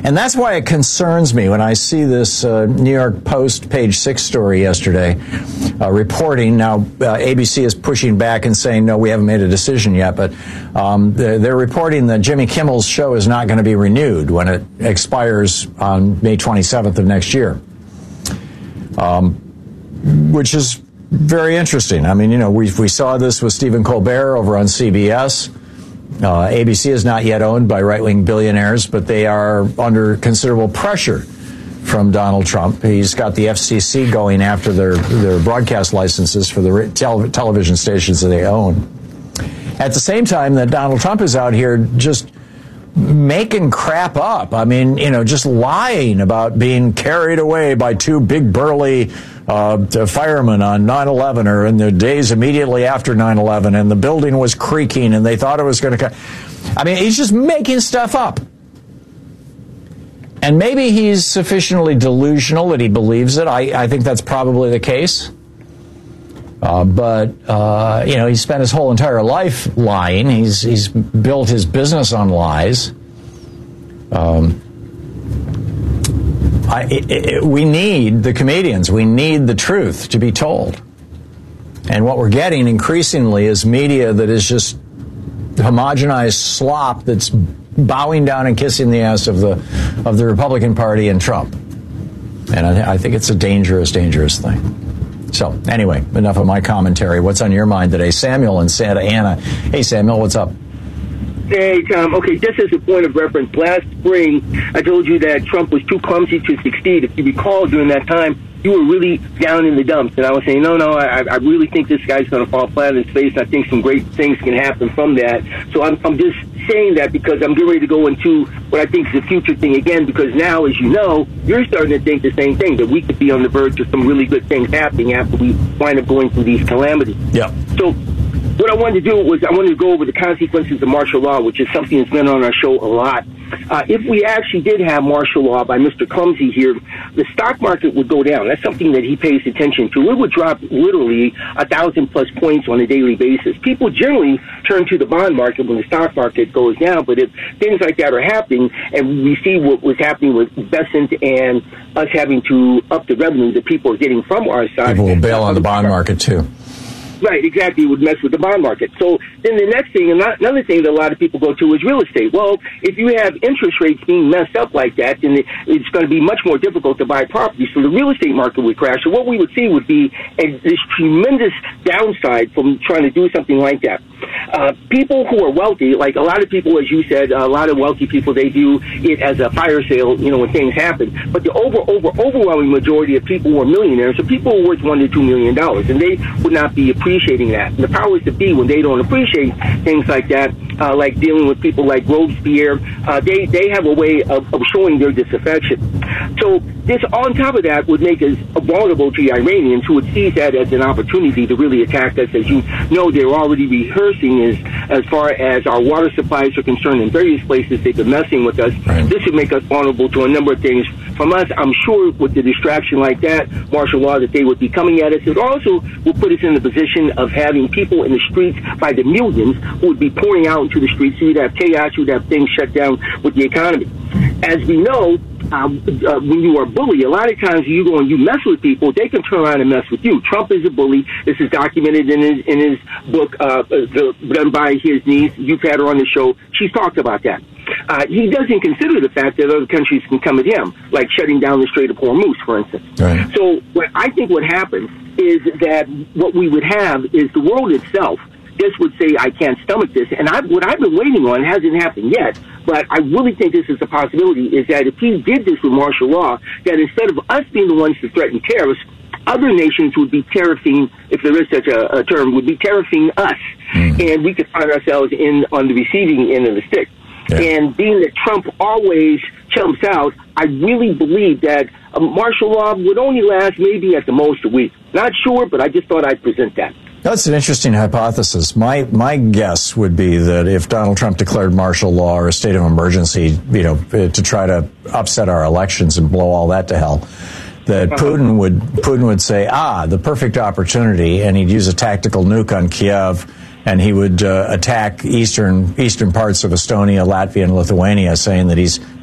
And that's why it concerns me when I see this New York Post page 6 story yesterday reporting. Now, ABC is pushing back and saying, no, we haven't made a decision yet. But they're reporting that Jimmy Kimmel's show is not going to be renewed when it expires on May 27th of next year, which is very interesting. I mean, you know, we saw this with Stephen Colbert over on CBS. ABC is not yet owned by right-wing billionaires, but they are under considerable pressure from Donald Trump. He's got the FCC going after their broadcast licenses for the television stations that they own. At the same time that Donald Trump is out here just making crap up. I mean, you know, just lying about being carried away by two big burly firemen on 9/11 or in the days immediately after 9/11, and the building was creaking and they thought it was going to. I mean, he's just making stuff up. And maybe he's sufficiently delusional that he believes it. I think that's probably the case. But you know, he spent his whole entire life lying. He's built his business on lies. We need the comedians. We need the truth to be told. And what we're getting increasingly is media that is just homogenized slop that's bowing down and kissing the ass of the Republican Party and Trump. And I think it's a dangerous, dangerous thing. So anyway, enough of my commentary. What's on your mind today? Samuel in Santa Ana. Hey, Samuel, what's up? Hey, Tom. Okay, just as a point of reference, last spring I told you that Trump was too clumsy to succeed. If you recall, during that time, you were really down in the dumps. And I was saying, no, I really think this guy's going to fall flat on his face. And I think some great things can happen from that. So I'm just saying that because I'm getting ready to go into what I think is a future thing again, because now, as you know, you're starting to think the same thing, that we could be on the verge of some really good things happening after we wind up going through these calamities. Yeah. So what I wanted to do was I wanted to go over the consequences of martial law, which is something that's been on our show a lot. If we actually did have martial law by Mr. Clumsy here, the stock market would go down. That's something that he pays attention to. It would drop literally 1,000+ points on a daily basis. People generally turn to the bond market when the stock market goes down, but if things like that are happening, and we see what was happening with Bessent and us having to up the revenue that people are getting from our side. People will bail on the bond market, too. Right, exactly. It would mess with the bond market. So then the next thing, another thing that a lot of people go to is real estate. Well, if you have interest rates being messed up like that, then it's going to be much more difficult to buy property. So the real estate market would crash. So what we would see would be this tremendous downside from trying to do something like that. People who are wealthy, like a lot of people, as you said, a lot of wealthy people, they view it as a fire sale, you know, when things happen. But the overwhelming majority of people who are millionaires are people who are worth $1 to $2 million, and they would not be appreciating that. And the powers that be, when they don't appreciate things like that, like dealing with people like Robespierre, they have a way of showing their disaffection. So this, on top of that, would make us vulnerable to the Iranians, who would seize that as an opportunity to really attack us. As you know, they're already rehearsing as far as our water supplies are concerned in various places. They've been messing with us. Right. This would make us vulnerable to a number of things from us. I'm sure with the distraction like that, martial law, that they would be coming at us. It also will put us in the position of having people in the streets by the millions who would be pouring out into the streets. So you'd have chaos, you'd have things shut down with the economy. As we know, when you are a bully, a lot of times you go and you mess with people, they can turn around and mess with you. Trump is a bully. This is documented in his book, done by his niece. You've had her on the show. She's talked about that. He doesn't consider the fact that other countries can come at him, like shutting down the Strait of Hormuz, for instance. Right. So I think what happens is that what we would have is the world itself just would say, I can't stomach this. And what I've been waiting on hasn't happened yet, but I really think this is a possibility, is that if he did this with martial law, that instead of us being the ones to threaten tariffs, other nations would be tariffing, if there is such a term, would be tariffing us. And we could find ourselves on the receiving end of the stick. Yeah. And being that Trump always chumps out, I really believe that martial law would only last maybe at the most a week. Not sure, but I just thought I'd present that. That's an interesting hypothesis. My guess would be that if Donald Trump declared martial law or a state of emergency, you know, to try to upset our elections and blow all that to hell, that Putin would say, the perfect opportunity, and he'd use a tactical nuke on Kiev, and he would attack eastern parts of Estonia, Latvia, and Lithuania, saying that he's